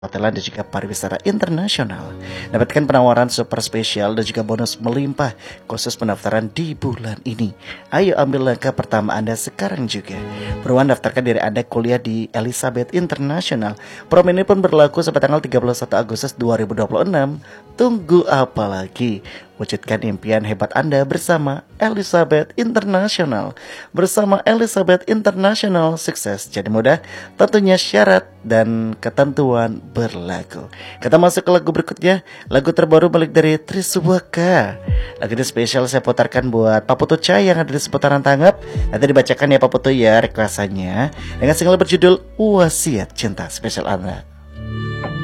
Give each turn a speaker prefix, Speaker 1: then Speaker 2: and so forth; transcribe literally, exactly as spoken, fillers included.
Speaker 1: Perhotelan dan juga pariwisata internasional. Dapatkan penawaran super spesial dan juga bonus melimpah khusus pendaftaran di bulan ini. Ayo ambil langkah pertama Anda sekarang juga. Beruang daftarkan diri Anda kuliah di Elizabeth International. Promo ini pun berlaku sampai tanggal tiga puluh satu Agustus dua ribu dua puluh enam. Tunggu apa lagi? Wujudkan impian hebat Anda bersama Elizabeth International. Bersama Elizabeth International, sukses jadi mudah. Tentunya syarat dan ketentuan berlaku. Kita masuk ke lagu berikutnya. Lagu terbaru balik dari Triswaka. Lagu ini spesial saya putarkan buat Pak Putu Cai yang ada di seputaran Tanggap. Nanti dibacakan ya Pak Putu ya requestannya, dengan single berjudul Wasiat Cinta. Spesial Anda.